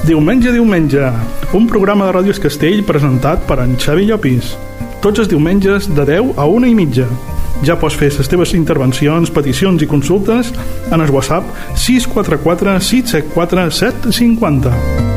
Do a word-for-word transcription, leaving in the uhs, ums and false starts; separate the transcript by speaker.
Speaker 1: Diumenge, diumenge, un programa de Ràdio Es Castell presentat per en Xavi Llopis. Tots els diumenges de deu a una i mitja. Ja pots fer les teves intervencions, peticions i consultes en el WhatsApp sis quatre quatre sis set quatre set cinc zero.